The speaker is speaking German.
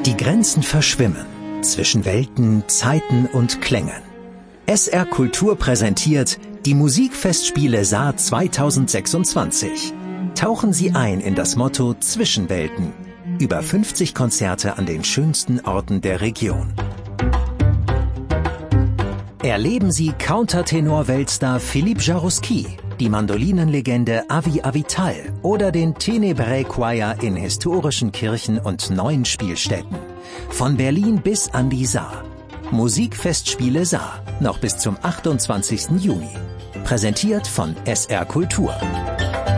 Die Grenzen verschwimmen zwischen Welten, Zeiten und Klängen. SR Kultur präsentiert die Musikfestspiele Saar 2026. Tauchen Sie ein in das Motto Zwischenwelten. Über 50 Konzerte an den schönsten Orten der Region. Erleben Sie Countertenor-Weltstar Philippe Jarouski, die Mandolinenlegende Avi Avital oder den Tenebrae Choir in historischen Kirchen und neuen Spielstätten. Von Berlin bis an die Saar. Musikfestspiele Saar, noch bis zum 28. Juni. Präsentiert von SR Kultur.